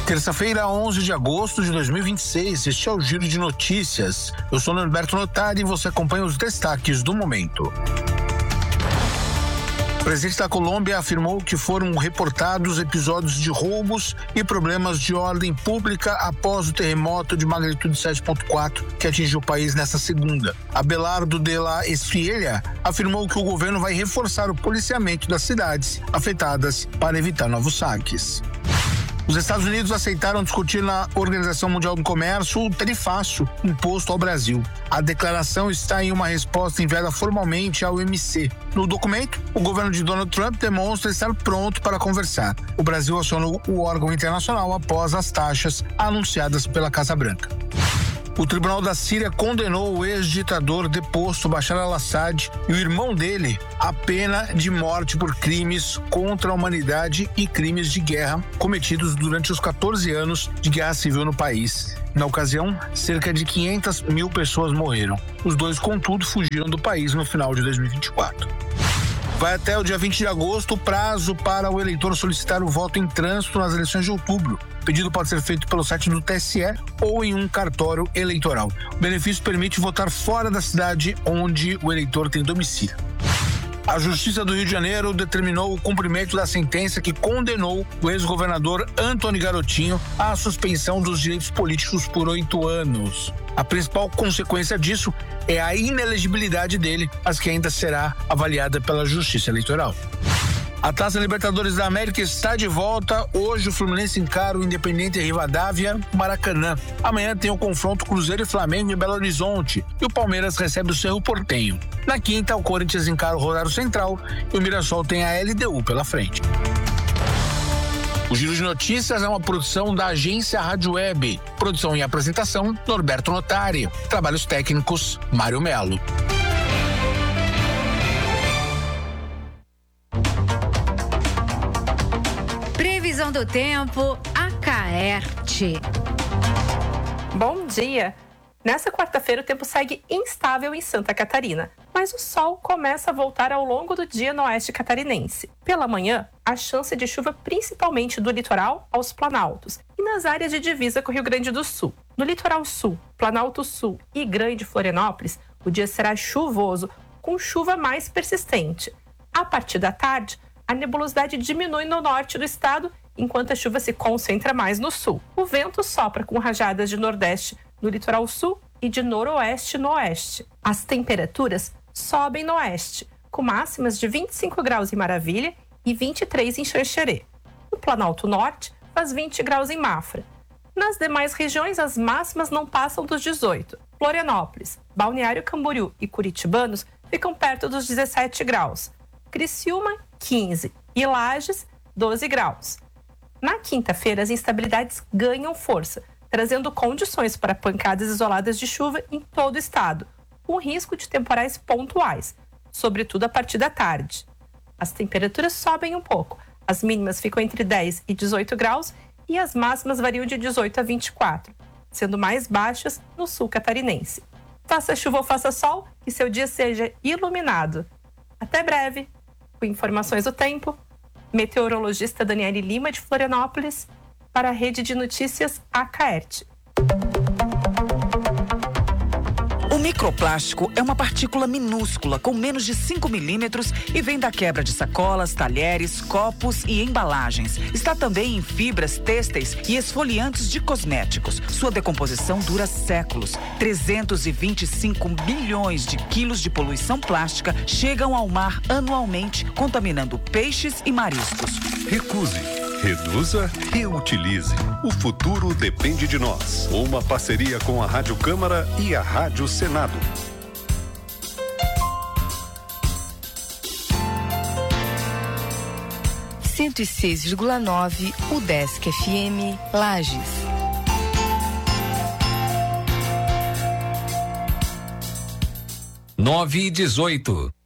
Terça-feira, 11 de agosto de 2026, este é o Giro de Notícias. Eu sou Norberto Notari e você acompanha os destaques do momento. O presidente da Colômbia afirmou que foram reportados episódios de roubos e problemas de ordem pública após o terremoto de magnitude 7.4 que atingiu o país nesta segunda. Abelardo de la Espriella afirmou que o governo vai reforçar o policiamento das cidades afetadas para evitar novos saques. Os Estados Unidos aceitaram discutir na Organização Mundial do Comércio o tarifaço imposto ao Brasil. A declaração está em uma resposta enviada formalmente ao OMC. No documento, o governo de Donald Trump demonstra estar pronto para conversar. O Brasil acionou o órgão internacional após as taxas anunciadas pela Casa Branca. O Tribunal da Síria condenou o ex-ditador deposto Bashar al-Assad e o irmão dele à pena de morte por crimes contra a humanidade e crimes de guerra cometidos durante os 14 anos de guerra civil no país. Na ocasião, cerca de 500 mil pessoas morreram. Os dois, contudo, fugiram do país no final de 2024. Vai até o dia 20 de agosto o prazo para o eleitor solicitar o voto em trânsito nas eleições de outubro. O pedido pode ser feito pelo site do TSE ou em um cartório eleitoral. O benefício permite votar fora da cidade onde o eleitor tem domicílio. A Justiça do Rio de Janeiro determinou o cumprimento da sentença que condenou o ex-governador Antony Garotinho à suspensão dos direitos políticos por 8 anos. A principal consequência disso é a inelegibilidade dele, mas que ainda será avaliada pela Justiça Eleitoral. A Taça Libertadores da América está de volta. Hoje o Fluminense encara o Independente Rivadavia no Maracanã. Amanhã tem o confronto Cruzeiro e Flamengo em Belo Horizonte e o Palmeiras recebe o Cerro Porteño. Na quinta, o Corinthians encara o Rosário Central e o Mirassol tem a LDU pela frente. O Giro de Notícias é uma produção da agência Rádio Web. Produção e apresentação, Norberto Notari. Trabalhos técnicos, Mário Melo. Previsão do tempo, Acaerte. Bom dia! Nessa quarta-feira o tempo segue instável em Santa Catarina, mas o sol começa a voltar ao longo do dia no oeste catarinense. Pela manhã, a chance de chuva principalmente do litoral aos planaltos e nas áreas de divisa com o Rio Grande do Sul. No litoral sul, Planalto Sul e Grande Florianópolis, o dia será chuvoso, com chuva mais persistente. A partir da tarde, a nebulosidade diminui no norte do estado, enquanto a chuva se concentra mais no sul. O vento sopra com rajadas de nordeste no litoral sul e de noroeste no oeste. As temperaturas sobem no oeste, com máximas de 25 graus em Maravilha e 23 em Xanxerê. No Planalto Norte, faz 20 graus em Mafra. Nas demais regiões, as máximas não passam dos 18. Florianópolis, Balneário Camboriú e Curitibanos ficam perto dos 17 graus. Criciúma, 15 e Lages, 12 graus. Na quinta-feira, as instabilidades ganham força, trazendo condições para pancadas isoladas de chuva em todo o estado, com risco de temporais pontuais, sobretudo a partir da tarde. As temperaturas sobem um pouco, as mínimas ficam entre 10 e 18 graus e as máximas variam de 18 a 24, sendo mais baixas no sul catarinense. Faça chuva ou faça sol, que seu dia seja iluminado. Até breve! Com informações do tempo, meteorologista Daniele Lima, de Florianópolis, para a Rede de Notícias Acaerte. O microplástico é uma partícula minúscula com menos de 5 milímetros e vem da quebra de sacolas, talheres, copos e embalagens. Está também em fibras têxteis e esfoliantes de cosméticos. Sua decomposição dura séculos. 325 bilhões de quilos de poluição plástica chegam ao mar anualmente, contaminando peixes e mariscos. Recuse. Reduza, reutilize. O futuro depende de nós. Uma parceria com a Rádio Câmara e a Rádio Senado. (106,9) UDESC FM Lages. 9:18.